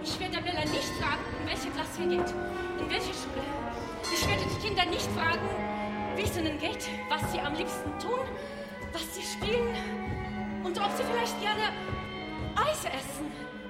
Ich werde Bella nicht fragen, in welche Klasse sie geht, in welche Schule. Ich werde die Kinder nicht fragen, wie es ihnen geht, was sie am liebsten tun, was sie spielen und ob sie vielleicht gerne Eis essen.